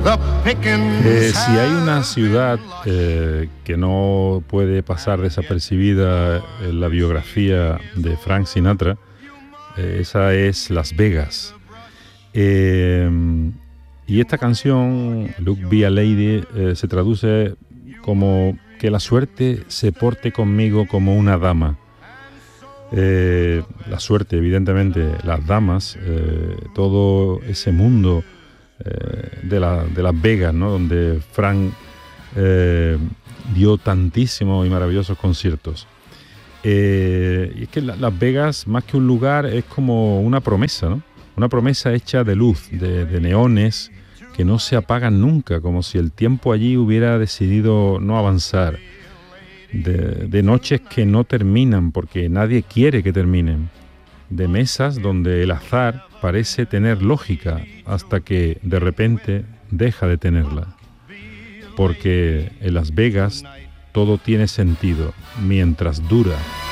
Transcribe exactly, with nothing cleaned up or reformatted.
Eh, si hay una ciudad eh, que no puede pasar desapercibida en la biografía de Frank Sinatra, eh, esa es Las Vegas. Eh, y esta canción, Look Be a Lady, eh, se traduce como que la suerte se porte conmigo como una dama. Eh, la suerte, evidentemente, las damas, eh, todo ese mundo eh, de, la, de Las Vegas, ¿no? Donde Frank eh, dio tantísimos y maravillosos conciertos. Eh, y es que la, Las Vegas, más que un lugar, es como una promesa, ¿no? Una promesa hecha de luz, de, de neones que no se apagan nunca, como si el tiempo allí hubiera decidido no avanzar. De, de noches que no terminan porque nadie quiere que terminen, de mesas donde el azar parece tener lógica hasta que de repente deja de tenerla, porque en Las Vegas todo tiene sentido mientras dura.